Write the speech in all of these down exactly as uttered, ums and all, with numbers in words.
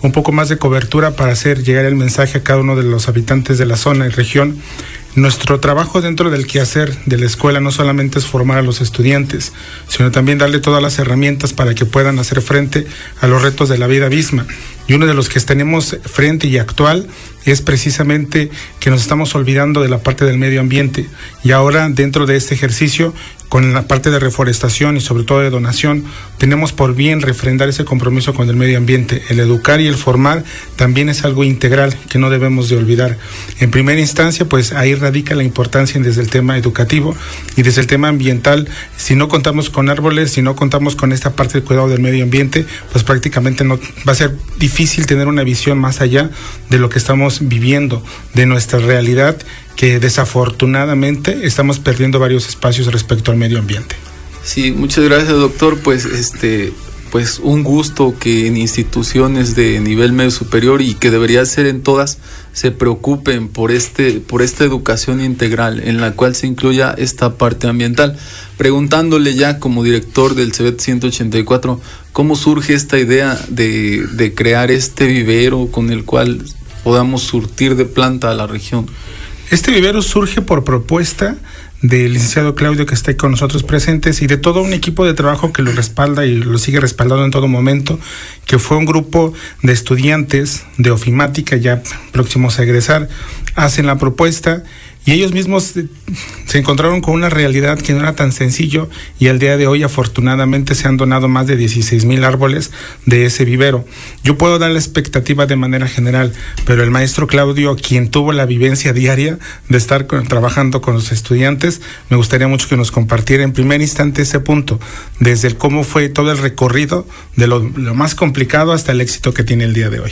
un poco más de cobertura para hacer llegar el mensaje a cada uno de los habitantes de la zona y región. Nuestro trabajo dentro del quehacer de la escuela no solamente es formar a los estudiantes, sino también darle todas las herramientas para que puedan hacer frente a los retos de la vida misma. Y uno de los que tenemos frente y actual es precisamente que nos estamos olvidando de la parte del medio ambiente. Y ahora, dentro de este ejercicio, con la parte de reforestación y sobre todo de donación, tenemos por bien refrendar ese compromiso con el medio ambiente. El educar y el formar también es algo integral que no debemos de olvidar. En primera instancia, pues ahí radica la importancia desde el tema educativo y desde el tema ambiental. Si no contamos con árboles, si no contamos con esta parte del cuidado del medio ambiente, pues prácticamente no va a ser difícil tener una visión más allá de lo que estamos viviendo, de nuestra realidad, que desafortunadamente estamos perdiendo varios espacios respecto al medio ambiente. Sí, muchas gracias, doctor. Pues este, pues un gusto que en instituciones de nivel medio superior, y que debería ser en todas, se preocupen por este, por esta educación integral en la cual se incluya esta parte ambiental. Preguntándole ya como director del CEBET ciento ochenta y cuatro, ¿cómo surge esta idea de, de crear este vivero con el cual podamos surtir de planta a la región? Este vivero surge por propuesta del licenciado Claudio, que está ahí con nosotros presentes, y de todo un equipo de trabajo que lo respalda y lo sigue respaldando en todo momento, que fue un grupo de estudiantes de ofimática ya próximos a egresar. Hacen la propuesta y ellos mismos se encontraron con una realidad que no era tan sencillo, y al día de hoy afortunadamente se han donado más de dieciséis mil árboles de ese vivero. Yo puedo dar la expectativa de manera general, pero el maestro Claudio, quien tuvo la vivencia diaria de estar con, trabajando con los estudiantes, me gustaría mucho que nos compartiera en primer instante ese punto, desde el cómo fue todo el recorrido de lo, lo más complicado hasta el éxito que tiene el día de hoy.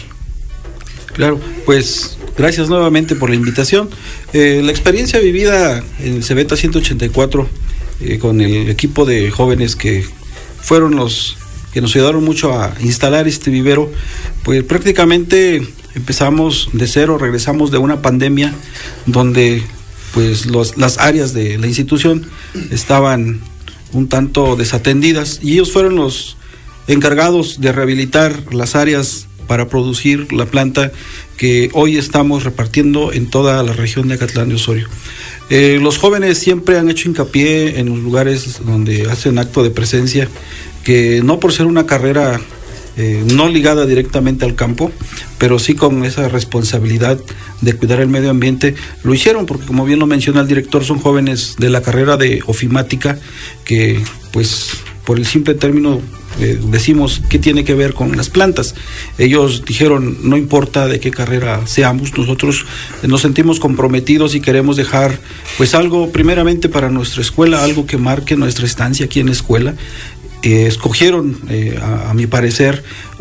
Claro, pues gracias nuevamente por la invitación. Eh, la experiencia vivida en el CEBET ciento ochenta y cuatro eh, con el equipo de jóvenes que fueron los que nos ayudaron mucho a instalar este vivero, pues prácticamente empezamos de cero, regresamos de una pandemia donde pues los, las áreas de la institución estaban un tanto desatendidas, y ellos fueron los encargados de rehabilitar las áreas para producir la planta que hoy estamos repartiendo en toda la región de Acatlán de Osorio. Eh, los jóvenes siempre han hecho hincapié en los lugares donde hacen acto de presencia, que no por ser una carrera eh, no ligada directamente al campo, pero sí con esa responsabilidad de cuidar el medio ambiente, lo hicieron, porque como bien lo menciona el director, son jóvenes de la carrera de ofimática que pues por el simple término eh, decimos que tiene que ver con las plantas. Ellos dijeron, no importa de qué carrera seamos, nosotros nos sentimos comprometidos y queremos dejar pues algo primeramente para nuestra escuela, algo que marque nuestra estancia aquí en la escuela. Eh, escogieron, eh, a, a mi parecer,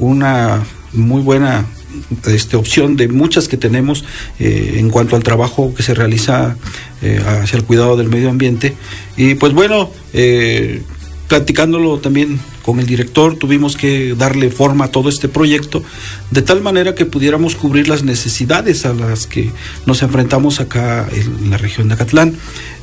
una muy buena Este, opción de muchas que tenemos eh, en cuanto al trabajo que se realiza eh, hacia el cuidado del medio ambiente. Y pues bueno, eh, platicándolo también con el director, tuvimos que darle forma a todo este proyecto de tal manera que pudiéramos cubrir las necesidades a las que nos enfrentamos acá en la región de Acatlán.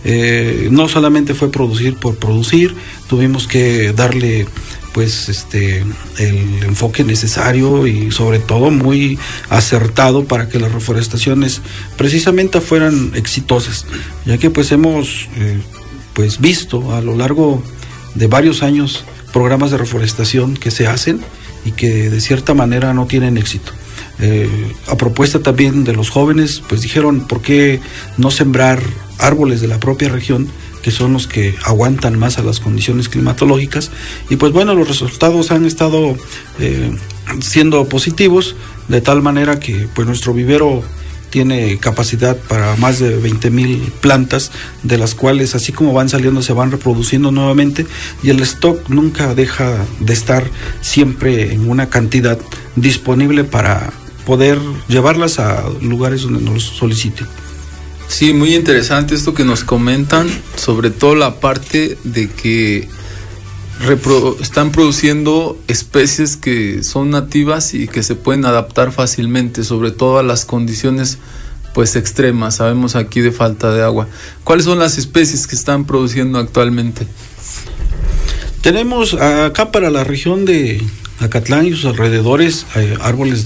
Eh, no solamente fue producir por producir, tuvimos que darle pues este el enfoque necesario y sobre todo muy acertado para que las reforestaciones precisamente fueran exitosas, ya que pues hemos eh, pues visto a lo largo de varios años programas de reforestación que se hacen y que de cierta manera no tienen éxito. Eh, a propuesta también de los jóvenes, pues dijeron, ¿por qué no sembrar árboles de la propia región, que son los que aguantan más a las condiciones climatológicas? Y pues bueno, los resultados han estado eh, siendo positivos, de tal manera que pues nuestro vivero tiene capacidad para más de veinte mil plantas, de las cuales así como van saliendo se van reproduciendo nuevamente, y el stock nunca deja de estar siempre en una cantidad disponible para poder llevarlas a lugares donde nos soliciten. Sí, muy interesante esto que nos comentan, sobre todo la parte de que repro- están produciendo especies que son nativas y que se pueden adaptar fácilmente, sobre todo a las condiciones pues extremas, sabemos aquí de falta de agua. ¿Cuáles son las especies que están produciendo actualmente? Tenemos acá para la región de Acatlán y sus alrededores eh, árboles